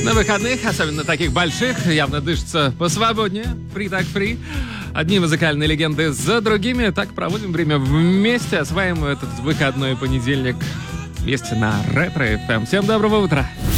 На выходных, особенно таких больших, явно дышится посвободнее. Free так free. Одни музыкальные легенды за другими. Так проводим время вместе. Осваиваем этот выходной понедельник вместе на Ретро FM. Всем доброго утра.